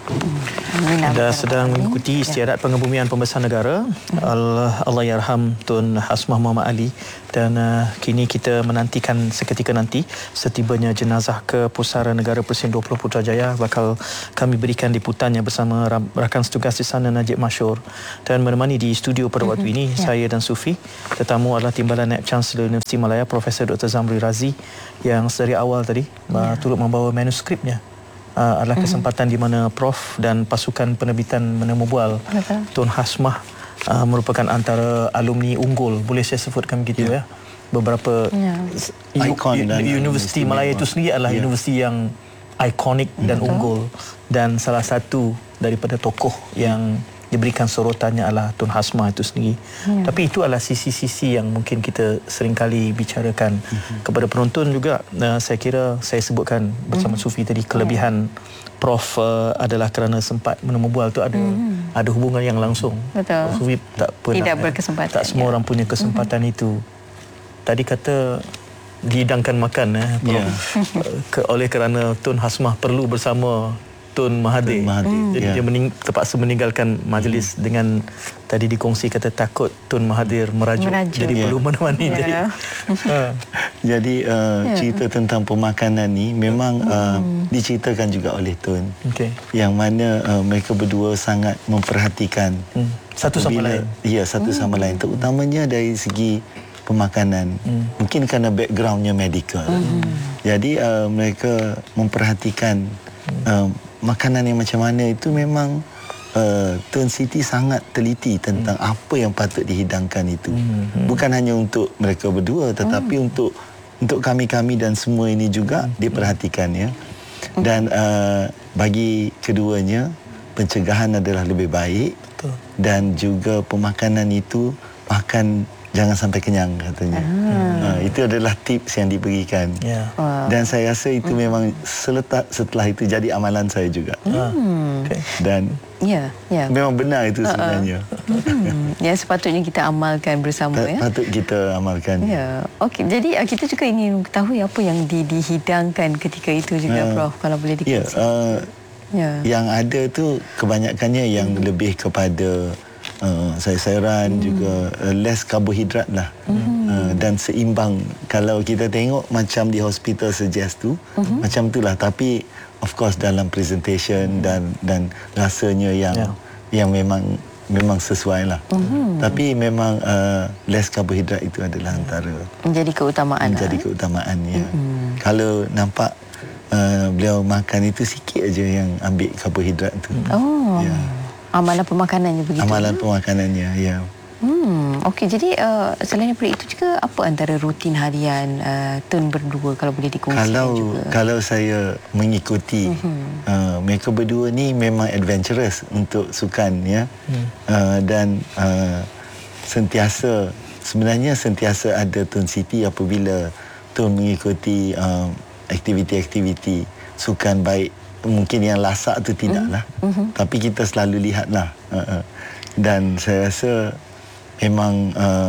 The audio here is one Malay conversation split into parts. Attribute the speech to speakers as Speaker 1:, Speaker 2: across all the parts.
Speaker 1: Anda sedang mengikuti istiadat pengebumian pembesar negara Allahyarham Tun Hasmah Muhammad Ali, dan kini kita menantikan seketika nanti setibanya jenazah ke Pusara Negara Presiden 20 Putrajaya bakal kami berikan liputannya bersama rakan setugas di sana Najib Masyur, dan menemani di studio pada waktu ini saya dan Sufi. Tetamu adalah Timbalan Naib Chancellor Universiti Malaya Profesor Dr. Zamri Razi yang dari awal tadi turut membawa manuskripnya. Adalah kesempatan di mana Prof dan pasukan penerbitan Menemu Bual Tun Hasmah merupakan antara alumni unggul, boleh saya sebutkan begitu ya. Beberapa Universiti Malaya itu sendiri adalah universiti yang ikonik dan unggul, dan salah satu daripada tokoh yang diberikan sorotannya adalah Tun Hasmah itu sendiri. Tapi itu adalah sisi-sisi yang mungkin kita seringkali bicarakan kepada penonton juga. Saya kira saya sebutkan bersama Sufi tadi, kelebihan Prof adalah kerana sempat Menemu Bual itu ada hubungan yang langsung.
Speaker 2: Betul.
Speaker 1: Sufi tak pernah,
Speaker 2: tidak berkesempatan.
Speaker 1: tak semua orang punya kesempatan itu. Tadi kata dihidangkan makan oleh kerana Tun Hasmah perlu bersama Tun Mahathir. Jadi dia terpaksa meninggalkan majlis dengan tadi dikongsi kata takut Tun Mahathir merajuk. Jadi perlu menemani dia.
Speaker 3: Jadi cerita tentang pemakanan ni memang diceritakan juga oleh Tun. Yang mana mereka berdua sangat memperhatikan
Speaker 1: satu sama lain.
Speaker 3: Ya, satu sama lain, terutamanya dari segi pemakanan. Mungkin kerana backgroundnya medical. Jadi mereka memperhatikan makanan yang macam mana itu. Memang Tun Siti sangat teliti tentang apa yang patut dihidangkan itu. Bukan hanya untuk mereka berdua, tetapi untuk kami-kami dan semua ini juga diperhatikan ya. Dan bagi keduanya, pencegahan adalah lebih baik. Dan juga pemakanan itu makan jangan sampai kenyang katanya. Itu adalah tips yang diberikan. Dan saya rasa itu memang setelah itu jadi amalan saya juga. Dan memang benar itu sebenarnya.
Speaker 2: Yang sepatutnya kita amalkan bersama.
Speaker 3: Patut kita amalkan.
Speaker 2: Okey, jadi kita juga ingin mengetahui apa yang dihidangkan ketika itu juga, Prof, kalau boleh dikongsi.
Speaker 3: Yang ada tu kebanyakannya yang lebih kepada sayur-sayuran, juga less karbohidrat lah, dan seimbang. Kalau kita tengok macam di hospital suggest tu, macam itulah. Tapi of course dalam presentation dan rasanya yang memang sesuai lah. Tapi memang less karbohidrat itu adalah antara
Speaker 2: menjadi keutamaan.
Speaker 3: Keutamaan ya. Kalau nampak beliau makan itu sikit aja yang ambil karbohidrat tu.
Speaker 2: Amalan pemakanannya begitu.
Speaker 3: Amalan pemakanannya, ya.
Speaker 2: Okey, jadi selain daripada itu juga, apa antara rutin harian Tun berdua, kalau boleh dikongsikan juga?
Speaker 3: Kalau saya mengikuti mereka berdua ni memang adventurous untuk sukan ya. Dan sebenarnya sentiasa ada Tun Siti apabila Tun mengikuti aktiviti-aktiviti sukan, baik mungkin yang lasak tu tidaklah, tapi kita selalu lihatlah. Dan saya rasa memang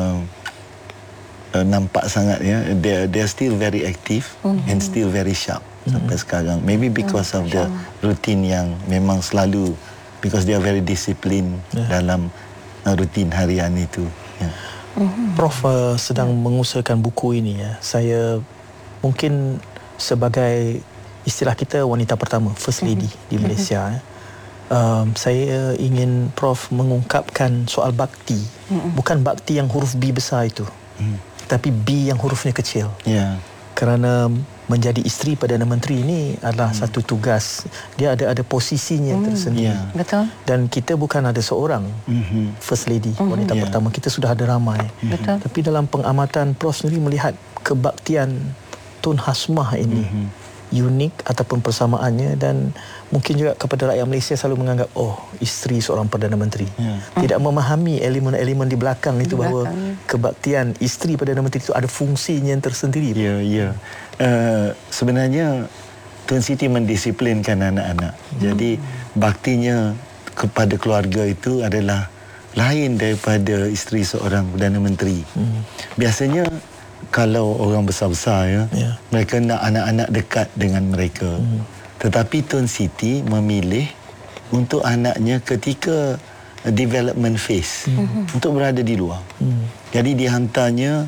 Speaker 3: nampak sangat ya, they're still very active and still very sharp sampai sekarang. Maybe because of the routine yang memang selalu, because they are very disciplined dalam rutin harian itu.
Speaker 1: Prof sedang mengusahakan buku ini ya. Saya mungkin sebagai istilah kita wanita pertama, first lady di Malaysia. Saya ingin Prof mengungkapkan soal bakti. Bukan bakti yang huruf B besar itu, tapi B yang hurufnya kecil. Kerana menjadi isteri Perdana Menteri ini adalah satu tugas. Dia ada posisinya tersendiri.
Speaker 2: Betul.
Speaker 1: Dan kita bukan ada seorang first lady, wanita pertama. Kita sudah ada ramai.
Speaker 2: Betul.
Speaker 1: Tapi dalam pengamatan Prof sendiri melihat kebaktian Tun Hasmah ini unik ataupun persamaannya, dan mungkin juga kepada rakyat Malaysia selalu menganggap isteri seorang Perdana Menteri. Tidak memahami elemen-elemen di belakang itu, bahawa kebaktian isteri Perdana Menteri itu ada fungsinya yang tersendiri.
Speaker 3: Sebenarnya Tun Siti mendisiplinkan anak-anak. Jadi baktinya kepada keluarga itu adalah lain daripada isteri seorang Perdana Menteri. Biasanya kalau orang besar-besar mereka nak anak-anak dekat dengan mereka. Tetapi Tun Siti memilih untuk anaknya ketika development phase untuk berada di luar. Jadi dihantarnya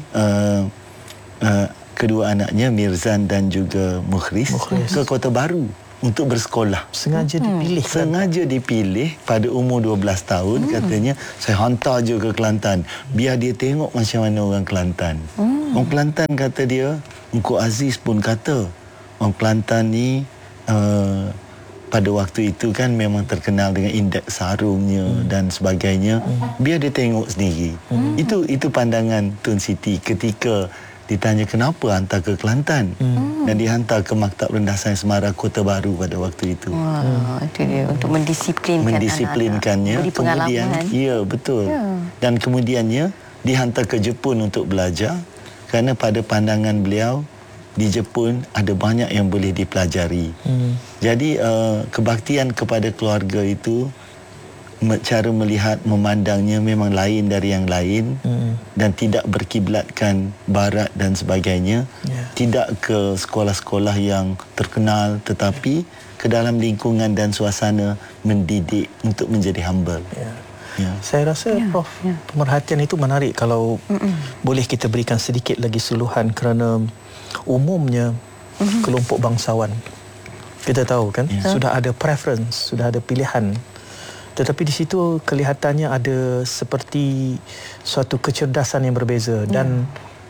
Speaker 3: kedua anaknya Mirzan dan juga Mukhris ke Kota Baru untuk bersekolah.
Speaker 1: Sengaja dipilih.
Speaker 3: Sengaja dipilih pada umur 12 tahun. Katanya saya hantar je ke Kelantan biar dia tengok macam mana orang Kelantan. Orang Kelantan kata dia, Engkau Aziz pun kata orang Kelantan ni pada waktu itu kan memang terkenal dengan indeks sarungnya dan sebagainya. Biar dia tengok sendiri. Itu pandangan Tun Siti ketika ditanya kenapa hantar ke Kelantan dan dihantar ke Maktab Rendah Sains Semara Kota Baru pada waktu itu.
Speaker 2: Wah, itu dia untuk
Speaker 3: mendisiplinkannya.
Speaker 2: Beri
Speaker 3: Kemudian, ya betul. Dan kemudiannya dihantar ke Jepun untuk belajar kerana pada pandangan beliau di Jepun ada banyak yang boleh dipelajari. Jadi kebaktian kepada keluarga itu, cara melihat, memandangnya memang lain dari yang lain dan tidak berkiblatkan barat dan sebagainya. Tidak ke sekolah-sekolah yang terkenal tetapi ke dalam lingkungan dan suasana mendidik untuk menjadi humble.
Speaker 1: Saya rasa Prof, pemerhatian itu menarik kalau boleh kita berikan sedikit lagi suluhan kerana umumnya kelompok bangsawan kita tahu kan sudah ada preference, sudah ada pilihan. Tetapi di situ kelihatannya ada seperti suatu kecerdasan yang berbeza dan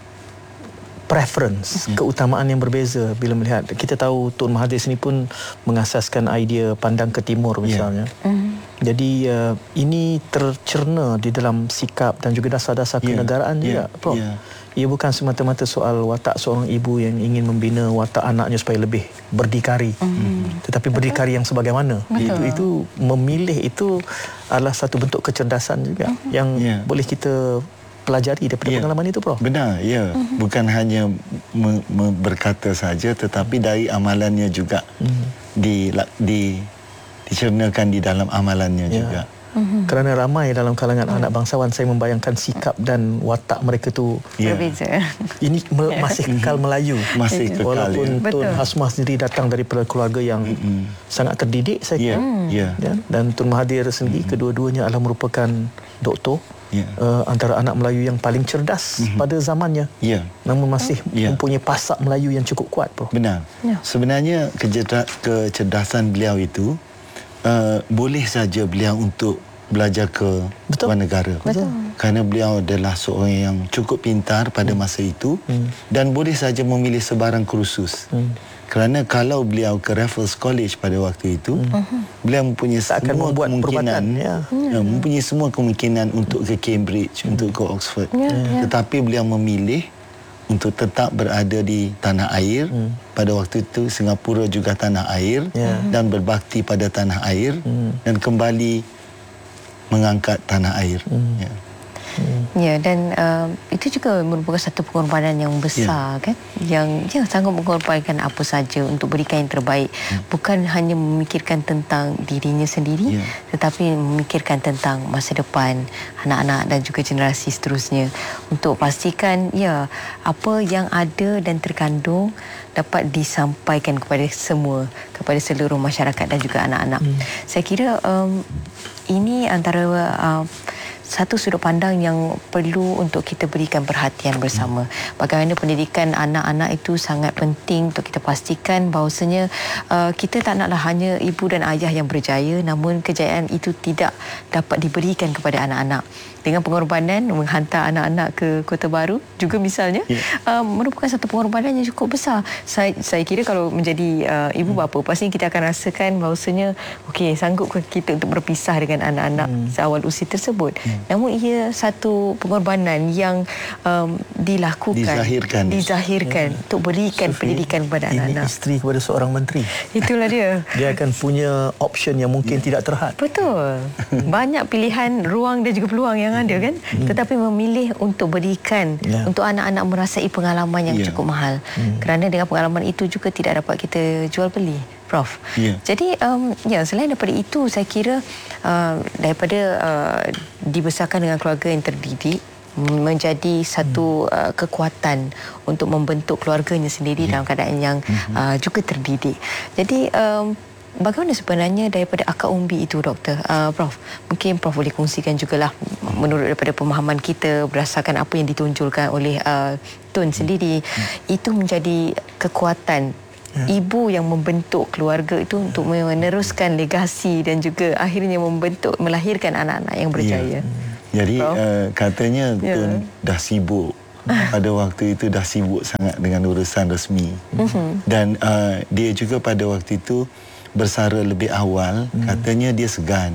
Speaker 1: preference, keutamaan yang berbeza bila melihat. Kita tahu Tun Mahathir sini pun mengasaskan idea pandang ke timur misalnya. Jadi ini tercerna di dalam sikap dan juga dasar-dasar kenegaraan juga, Prof. Ia bukan semata-mata soal watak seorang ibu yang ingin membina watak anaknya supaya lebih berdikari. Tetapi berdikari yang sebagaimana. Itu memilih itu adalah satu bentuk kecerdasan juga yang boleh kita pelajari daripada pengalaman itu, Prof.
Speaker 3: Benar, ya. Bukan hanya berkata saja tetapi dari amalannya juga dicernakan di dalam amalannya juga.
Speaker 1: Kerana ramai dalam kalangan anak bangsawan, saya membayangkan sikap dan watak mereka tu
Speaker 2: berbeza.
Speaker 1: Ini masih kekal Melayu.
Speaker 3: Masih kekal.
Speaker 1: Walaupun Tun Hasmah sendiri datang daripada keluarga yang sangat terdidik, saya kira. Dan Tun Mahathir sendiri, kedua-duanya adalah merupakan doktor. Antara anak Melayu yang paling cerdas pada zamannya. Namun masih mempunyai pasak Melayu yang cukup kuat, Prof.
Speaker 3: Benar. Sebenarnya kecerdasan beliau itu boleh saja beliau untuk belajar ke luar negara. Kerana beliau adalah seorang yang cukup pintar pada masa itu dan boleh saja memilih sebarang kursus. Kerana kalau beliau ke Raffles College pada waktu itu, beliau mempunyai semua kemungkinan, mempunyai semua kemungkinan untuk ke Cambridge, untuk ke Oxford. Tetapi beliau memilih untuk tetap berada di tanah air. Pada waktu itu Singapura juga tanah air dan berbakti pada tanah air dan kembali mengangkat tanah air.
Speaker 2: Dan itu juga merupakan satu pengorbanan yang besar kan, yang sangat mengorbankan apa saja untuk berikan yang terbaik. Bukan hanya memikirkan tentang dirinya sendiri, tetapi memikirkan tentang masa depan anak-anak dan juga generasi seterusnya, untuk pastikan apa yang ada dan terkandung dapat disampaikan kepada semua, kepada seluruh masyarakat dan juga anak-anak. Saya kira ini antara satu sudut pandang yang perlu untuk kita berikan perhatian bersama. Bagaimana pendidikan anak-anak itu sangat penting untuk kita pastikan bahawasanya kita tak naklah hanya ibu dan ayah yang berjaya, namun kejayaan itu tidak dapat diberikan kepada anak-anak. Dengan pengorbanan menghantar anak-anak ke Kota Baru juga misalnya, merupakan satu pengorbanan yang cukup besar. Saya kira kalau menjadi ibu bapa, pasti kita akan rasakan bahawasanya sanggup kita untuk berpisah dengan anak-anak seawal usia tersebut. Namun ia satu pengorbanan yang dizahirkan untuk berikan pendidikan kepada anak-anak.
Speaker 1: Ini isteri kepada seorang menteri.
Speaker 2: Itulah dia.
Speaker 1: Dia akan punya option yang mungkin tidak terhad.
Speaker 2: Betul. Banyak pilihan, ruang dan juga peluang yang ada kan, tetapi memilih untuk berikan untuk anak-anak merasai pengalaman yang cukup mahal. Kerana dengan pengalaman itu juga tidak dapat kita jual beli, Prof. Jadi selain daripada itu, saya kira daripada dibesarkan dengan keluarga yang terdidik, menjadi satu kekuatan untuk membentuk keluarganya sendiri dalam keadaan yang juga terdidik. Jadi bagaimana sebenarnya daripada akar umbi itu, Doktor? Prof, mungkin Prof boleh kongsikan jugalah menurut daripada pemahaman kita berdasarkan apa yang ditonjolkan oleh Tun sendiri, itu menjadi kekuatan ibu yang membentuk keluarga itu untuk meneruskan legasi dan juga akhirnya melahirkan anak-anak yang berjaya.
Speaker 3: Jadi katanya Tun dah sibuk. Pada waktu itu dah sibuk sangat dengan urusan resmi. Dan dia juga pada waktu itu bersara lebih awal. Katanya dia segan.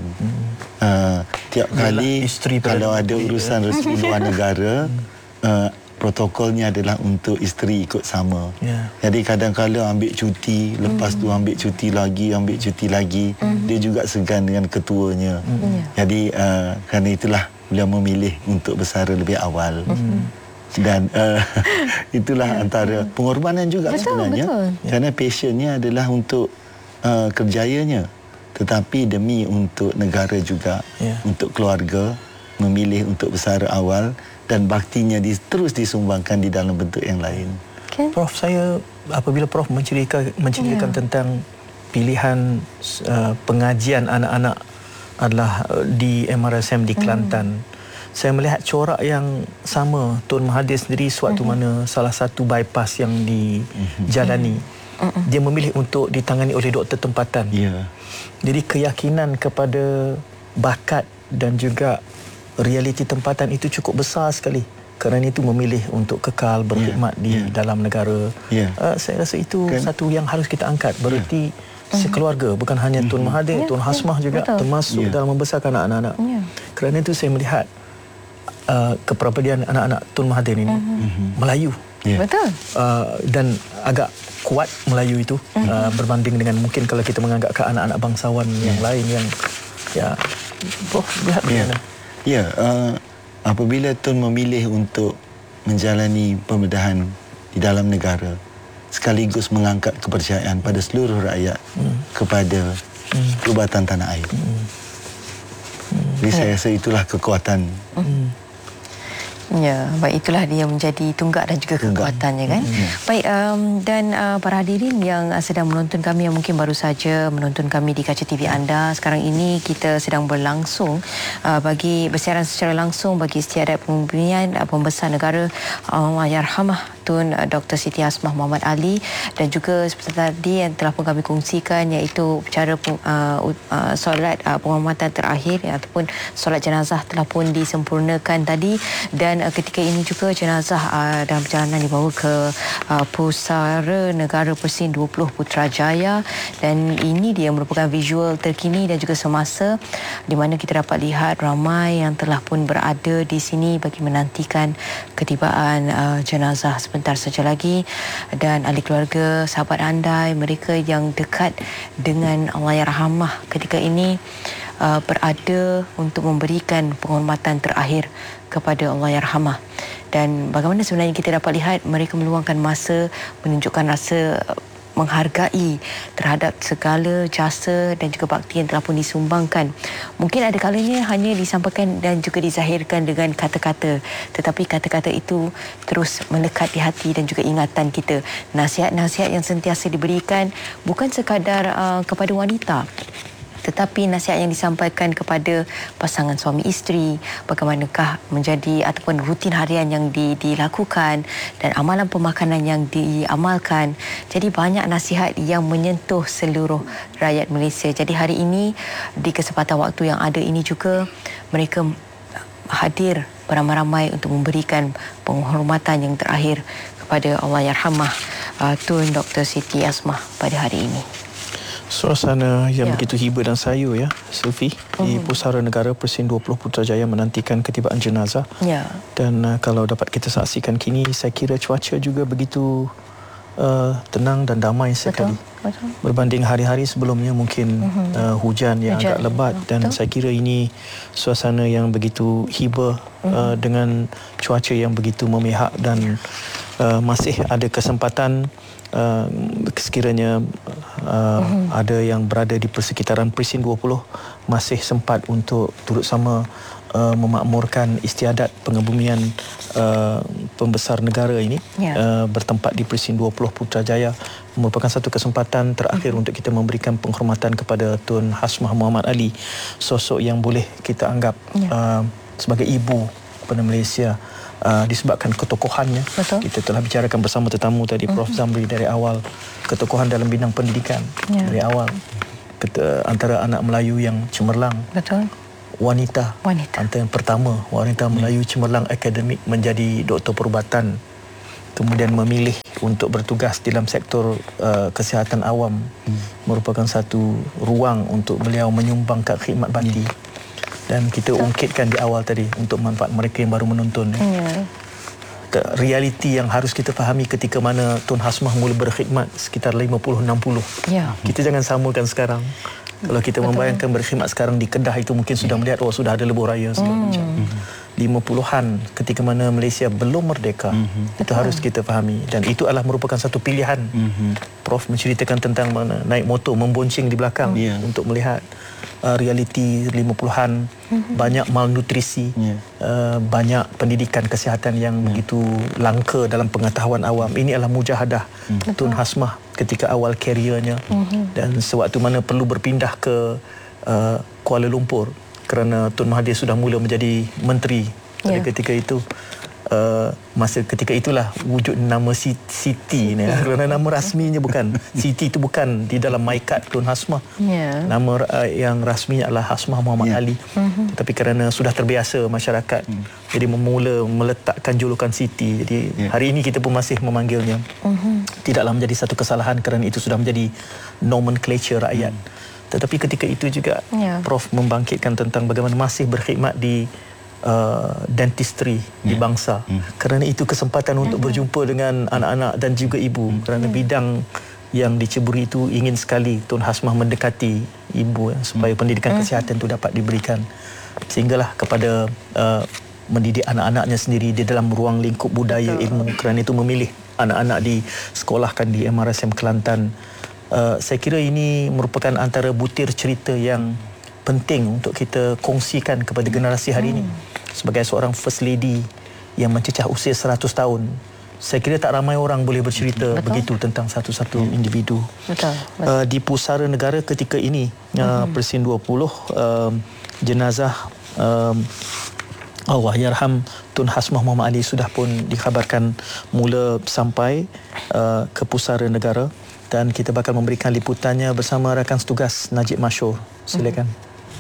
Speaker 3: Tiap kali kalau ada urusan resmi luar negara, protokolnya adalah untuk isteri ikut sama. Jadi kadang-kadang ambil cuti, lepas tu ambil cuti lagi. Dia juga segan dengan ketuanya. Jadi kerana itulah beliau memilih untuk bersara lebih awal. Dan itulah antara pengorbanan juga sebenarnya. Kerana passionnya adalah untuk kerjayanya, tetapi demi untuk negara juga, untuk keluarga, memilih untuk bersara awal dan baktinya terus disumbangkan di dalam bentuk yang lain.
Speaker 1: Prof, saya apabila Prof menceritakan tentang pilihan pengajian anak-anak adalah di MRSM di Kelantan, saya melihat corak yang sama. Tun Mahathir sendiri sewaktu mana salah satu bypass yang dijalani, dia memilih untuk ditangani oleh doktor tempatan. Jadi keyakinan kepada bakat dan juga realiti tempatan itu cukup besar sekali. Kerana itu memilih untuk kekal berkhidmat di dalam negara. Saya rasa itu satu yang harus kita angkat. Bererti sekeluarga, bukan hanya Tun Mahathir, Tun Hasmah juga termasuk dalam membesarkan anak-anak. Kerana itu saya melihat kepribadian anak-anak Tun Mahathir ini Melayu.
Speaker 2: Betul.
Speaker 1: Dan agak kuat Melayu itu berbanding dengan mungkin kalau kita menganggap ke anak-anak bangsawan yang lain yang Prof lihat bagaimana?
Speaker 3: Apabila Tun memilih untuk menjalani pembedahan di dalam negara, sekaligus mengangkat kepercayaan pada seluruh rakyat kepada perubatan tanah air. Jadi saya rasa itulah kekuatan.
Speaker 2: Ya, baik, itulah dia menjadi tunggak dan juga kekuatannya kan. Baik, dan para hadirin yang sedang menonton kami, yang mungkin baru saja menonton kami di kaca TV anda, sekarang ini kita sedang berlangsung bagi bersiaran secara langsung bagi istiadat pembumian pembesar negara Allahyarhamah Tun Dr. Siti Hasmah Muhammad Ali, dan juga seperti tadi yang telah pun kami kongsikan, iaitu cara solat penghormatan terakhir ataupun solat jenazah telah pun disempurnakan tadi. Dan ketika ini juga jenazah dalam perjalanan dibawa ke Pusara Negara Persin 20 Putrajaya, dan ini dia merupakan visual terkini dan juga semasa di mana kita dapat lihat ramai yang telah pun berada di sini bagi menantikan ketibaan jenazah sebentar saja lagi. Dan ahli keluarga, sahabat andai, mereka yang dekat dengan Allahyarhamah ketika ini berada untuk memberikan penghormatan terakhir kepada Allahyarhamah. Dan bagaimana sebenarnya kita dapat lihat mereka meluangkan masa menunjukkan rasa menghargai terhadap segala jasa dan juga bakti yang telah pun disumbangkan. Mungkin ada kalanya hanya disampaikan dan juga dizahirkan dengan kata-kata, tetapi kata-kata itu terus melekat di hati dan juga ingatan kita. Nasihat-nasihat yang sentiasa diberikan bukan sekadar kepada wanita, tetapi nasihat yang disampaikan kepada pasangan suami isteri, bagaimanakah menjadi ataupun rutin harian yang dilakukan dan amalan pemakanan yang diamalkan. Jadi banyak nasihat yang menyentuh seluruh rakyat Malaysia. Jadi hari ini di kesempatan waktu yang ada ini juga mereka hadir beramai-ramai untuk memberikan penghormatan yang terakhir kepada Allahyarhamah Tun Dr. Siti Hasmah pada hari ini.
Speaker 1: Suasana yang begitu hibur dan sayu ya, Sylvie, di Pusara Negara Persin 20 Putrajaya menantikan ketibaan jenazah. Dan kalau dapat kita saksikan kini, saya kira cuaca juga begitu tenang dan damai sekali. Berbanding hari-hari sebelumnya mungkin hujan yang agak lebat. Dan saya kira ini suasana yang begitu hibur dengan cuaca yang begitu memihak, dan masih ada kesempatan sekiranya ada yang berada di persekitaran Persin 20 masih sempat untuk turut sama memakmurkan istiadat pengebumian pembesar negara ini bertempat di Presin 20 Putrajaya merupakan satu kesempatan terakhir untuk kita memberikan penghormatan kepada Tun Hasmah Muhammad Ali, sosok yang boleh kita anggap sebagai ibu kepada Malaysia. Disebabkan ketokohannya.
Speaker 2: Betul.
Speaker 1: Kita telah bicarakan bersama tetamu tadi, Prof. Zamri, dari awal ketokohan dalam bidang pendidikan dari awal. Antara anak Melayu yang cemerlang.
Speaker 2: Betul.
Speaker 1: Wanita. Antara yang pertama wanita Melayu cemerlang akademik menjadi doktor perubatan, kemudian memilih untuk bertugas dalam sektor kesihatan awam, merupakan satu ruang untuk beliau menyumbangkan khidmat bakti. Dan kita ungkitkan di awal tadi untuk manfaat mereka yang baru menonton. Realiti yang harus kita fahami ketika mana Tun Hasmah mula berkhidmat sekitar 50-60. Kita jangan samakan sekarang. Kalau kita membayangkan berkhidmat sekarang di Kedah, itu mungkin sudah melihat sudah ada lebuh raya segala macam. 50-an ketika mana Malaysia belum merdeka. Itu harus kita fahami, dan itu adalah merupakan satu pilihan. Prof menceritakan tentang mana naik motor membonceng di belakang untuk melihat realiti 50-an, banyak malnutrisi, banyak pendidikan kesihatan yang begitu langka dalam pengetahuan awam. Ini adalah mujahadah Tun Hasmah ketika awal kariernya, dan sewaktu mana perlu berpindah ke Kuala Lumpur kerana Tun Mahathir sudah mula menjadi menteri pada ketika itu. Masa ketika itulah wujud nama Siti ni, kerana nama rasminya bukan Siti, itu bukan di dalam MyKad Tun Hasmah. Nama yang rasminya adalah Hasmah Muhammad Ali. Tetapi kerana sudah terbiasa masyarakat, jadi memula meletakkan julukan Siti. Jadi hari ini kita pun masih memanggilnya. Tidaklah menjadi satu kesalahan kerana itu sudah menjadi nomenclature rakyat. Tetapi ketika itu juga Prof membangkitkan tentang bagaimana masih berkhidmat di dentistry di bangsa. Kerana itu kesempatan untuk berjumpa dengan anak-anak dan juga ibu. Kerana bidang yang diceburi itu ingin sekali Tun Hasmah mendekati ibu, supaya pendidikan kesihatan itu dapat diberikan. Sehinggalah kepada mendidik anak-anaknya sendiri di dalam ruang lingkup budaya ilmu. Kerana itu memilih anak-anak disekolahkan di MRSM Kelantan. Saya kira ini merupakan antara butir cerita yang penting untuk kita kongsikan kepada generasi hari ini. Sebagai seorang First Lady yang mencecah usia 100 tahun, saya kira tak ramai orang boleh bercerita begitu tentang satu-satu individu. Di Pusara Negara ketika ini, Presin 20, jenazah Allahyarham Tun Hasmah Muhammad Ali sudah pun dikhabarkan mula sampai ke Pusara Negara, dan kita bakal memberikan liputannya bersama rakan setugas Najib Masyur. Silakan.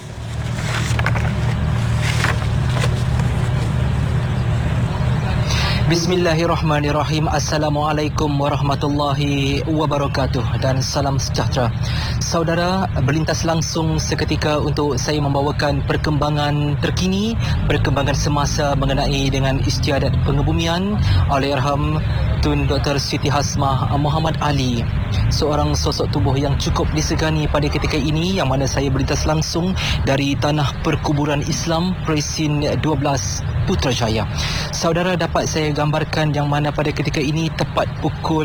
Speaker 4: Bismillahirrahmanirrahim. Assalamualaikum warahmatullahi wabarakatuh, dan salam sejahtera. Saudara, berlintas langsung seketika untuk saya membawakan perkembangan terkini, perkembangan semasa mengenai dengan istiadat pengebumian Allahyarham Tun Dr. Siti Hasmah Muhammad Ali, seorang sosok tubuh yang cukup disegani pada ketika ini, yang mana saya berlintas langsung dari Tanah Perkuburan Islam Presin 12 Putrajaya. Saudara, dapat saya gambarkan yang mana pada ketika ini tepat pukul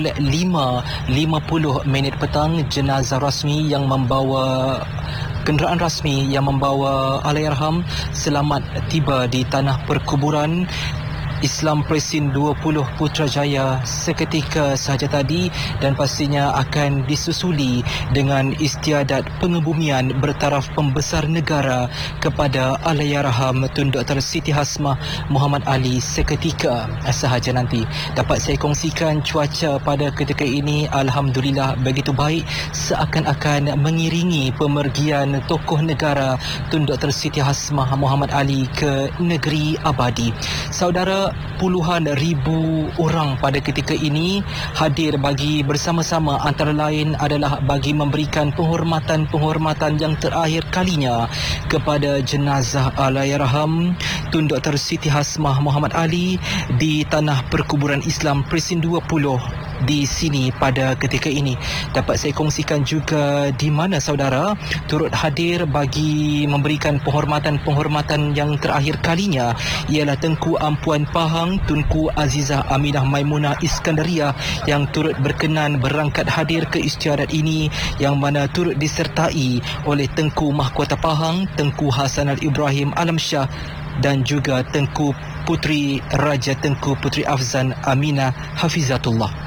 Speaker 4: 5.50 petang, jenazah rasmi yang membawa kenderaan rasmi yang membawa Allahyarham selamat tiba di Tanah Perkuburan Islam Presin 20 Putrajaya seketika sahaja tadi, dan pastinya akan disusuli dengan istiadat pengebumian bertaraf pembesar negara kepada Allahyarham Tun Dr. Siti Hasmah Muhammad Ali seketika sahaja nanti. Dapat saya kongsikan cuaca pada ketika ini alhamdulillah begitu baik, seakan-akan mengiringi pemergian tokoh negara Tun Dr. Siti Hasmah Muhammad Ali ke negeri abadi. Saudara, puluhan ribu orang pada ketika ini hadir bagi bersama-sama, antara lain adalah bagi memberikan penghormatan yang terakhir kalinya kepada jenazah Allahyarham Tun Dr. Siti Hasmah Muhammad Ali di Tanah Perkuburan Islam Presin 20 di sini pada ketika ini. Dapat saya kongsikan juga di mana saudara turut hadir bagi memberikan penghormatan yang terakhir kalinya ialah Tengku Ampuan Pahang Tunku Azizah Aminah Maimunah Iskandariah yang turut berkenan berangkat hadir ke istiadat ini, yang mana turut disertai oleh Tengku Mahkota Pahang Tengku Hasanal Ibrahim Alamsyah dan juga Tengku Puteri Raja Tengku Puteri Afzan Aminah Hafizatullah.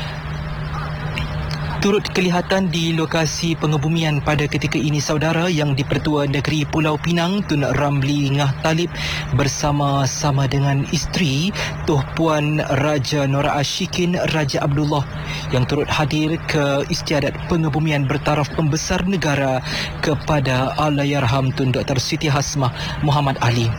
Speaker 4: Turut kelihatan di lokasi pengebumian pada ketika ini saudara Yang di-Pertua Negeri Pulau Pinang Tun Ramli Ngah Talib bersama-sama dengan isteri Tuh Puan Raja Nora Ashikin Raja Abdullah yang turut hadir ke istiadat pengebumian bertaraf pembesar negara kepada Allahyarham Tun Dr. Siti Hasmah Muhammad Ali.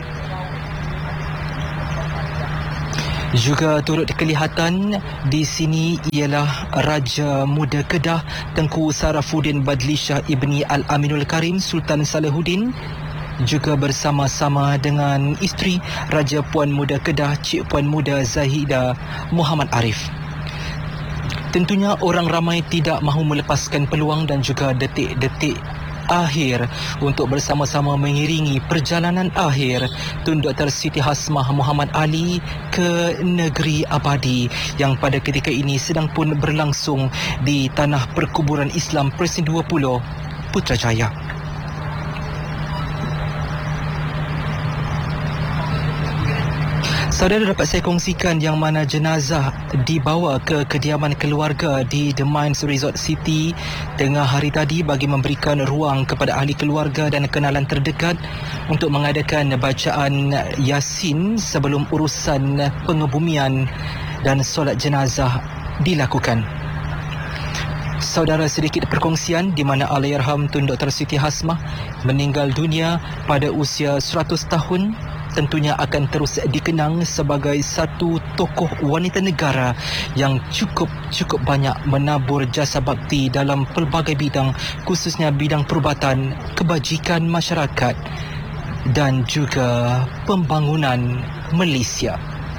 Speaker 4: Juga turut kelihatan di sini ialah Raja Muda Kedah Tengku Sarafuddin Badli Shah Ibni Al-Aminul Karim Sultan Salahuddin, juga bersama-sama dengan isteri Raja Puan Muda Kedah Cik Puan Muda Zahida Muhammad Arif. Tentunya orang ramai tidak mahu melepaskan peluang dan juga detik-detik akhir untuk bersama-sama mengiringi perjalanan akhir Tun Dr. Siti Hasmah Muhammad Ali ke negeri abadi yang pada ketika ini sedang pun berlangsung di Tanah Perkuburan Islam Presin 20 Putrajaya. Saudara, dapat saya kongsikan yang mana jenazah dibawa ke kediaman keluarga di The Mines Resort City tengah hari tadi bagi memberikan ruang kepada ahli keluarga dan kenalan terdekat untuk mengadakan bacaan Yasin sebelum urusan pengebumian dan solat jenazah dilakukan. Saudara, sedikit perkongsian di mana Allahyarham Tun Dr. Siti Hasmah meninggal dunia pada usia 100 tahun. Tentunya akan terus dikenang sebagai satu tokoh wanita negara yang cukup banyak menabur jasa bakti dalam pelbagai bidang, khususnya bidang perubatan, kebajikan masyarakat dan juga pembangunan Malaysia.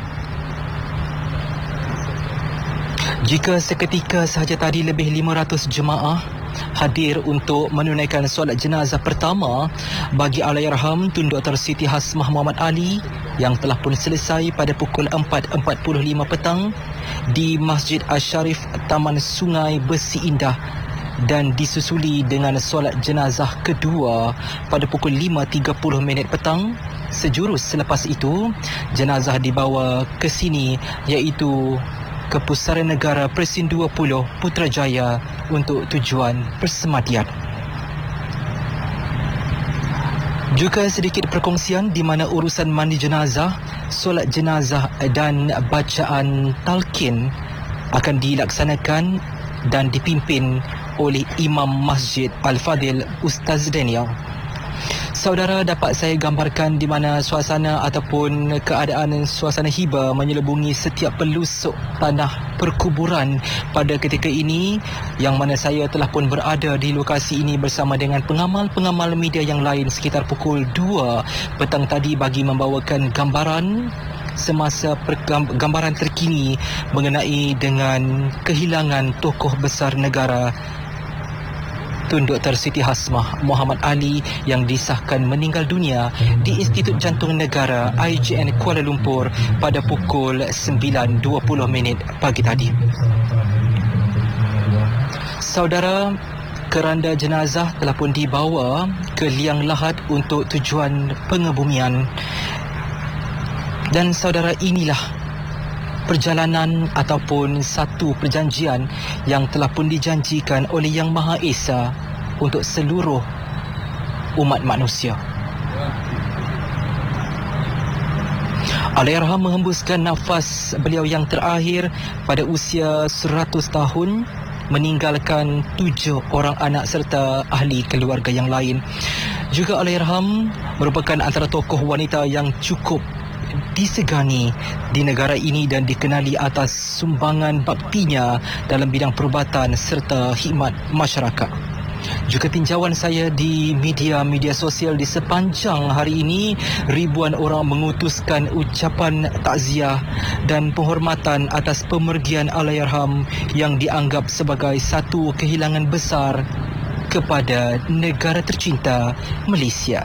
Speaker 4: Jika seketika sahaja tadi lebih 500 jemaah hadir untuk menunaikan solat jenazah pertama bagi Allahyarham Tun Dr. Siti Hasmah Muhammad Ali yang telah pun selesai pada pukul 4.45 petang di Masjid Asy-Syarif Taman Sungai Besi Indah dan disusuli dengan solat jenazah kedua pada pukul 5.30 petang. Sejurus selepas itu, jenazah dibawa ke sini iaitu ke Pusaran Negara Presin 20 Putrajaya untuk tujuan persemadian. Juga sedikit perkongsian di mana urusan mandi jenazah, solat jenazah dan bacaan talqin akan dilaksanakan dan dipimpin oleh Imam Masjid Al-Fadil Ustaz Daniel. Saudara, dapat saya gambarkan di mana suasana ataupun keadaan suasana hiba menyelubungi setiap pelusuk tanah perkuburan pada ketika ini, yang mana saya telah pun berada di lokasi ini bersama dengan pengamal-pengamal media yang lain sekitar pukul 2 petang tadi bagi membawakan gambaran semasa gambaran terkini mengenai dengan kehilangan tokoh besar negara Tun Dr. Siti Hasmah Muhammad Ali yang disahkan meninggal dunia di Institut Jantung Negara IJN Kuala Lumpur pada pukul 9.20 pagi tadi. Saudara, keranda jenazah telah pun dibawa ke liang lahat untuk tujuan pengebumian. Dan saudara, inilah perjalanan ataupun satu perjanjian yang telah pun dijanjikan oleh Yang Maha Esa untuk seluruh umat manusia. Allahyarham menghembuskan nafas beliau yang terakhir pada usia 100 tahun, meninggalkan 7 orang anak serta ahli keluarga yang lain. Juga Allahyarham merupakan antara tokoh wanita yang cukup disegani di negara ini dan dikenali atas sumbangan baktinya dalam bidang perubatan serta khidmat masyarakat. Juga tinjauan saya di media sosial di sepanjang hari ini, ribuan orang mengutuskan ucapan takziah dan penghormatan atas pemergian Allahyarham yang dianggap sebagai satu kehilangan besar kepada negara tercinta Malaysia.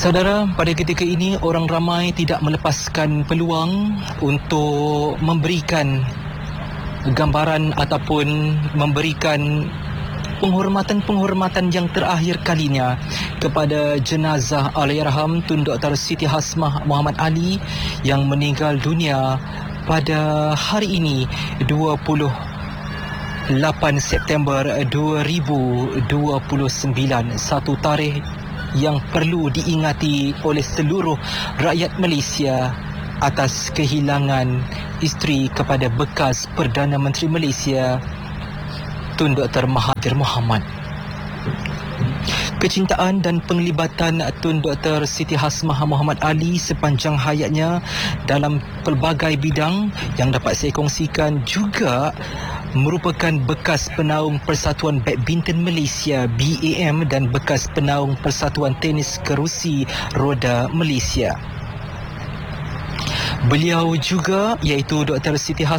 Speaker 4: Saudara, pada ketika ini orang ramai tidak melepaskan peluang untuk memberikan gambaran ataupun memberikan penghormatan-penghormatan yang terakhir kalinya kepada jenazah Allahyarham Tun Dr. Siti Hasmah Muhammad Ali yang meninggal dunia pada hari ini 28 September 2029, satu tarikh yang perlu diingati oleh seluruh rakyat Malaysia atas kehilangan isteri kepada bekas Perdana Menteri Malaysia Tun Dr. Mahathir Mohamad. Kecintaan dan penglibatan Tun Dr. Siti Hasmah Muhammad Ali sepanjang hayatnya dalam pelbagai bidang yang dapat saya kongsikan juga merupakan bekas penaung Persatuan Badminton Malaysia BAM dan bekas penaung Persatuan Tenis Kerusi Roda Malaysia. Beliau juga iaitu Dr. Siti Hasmah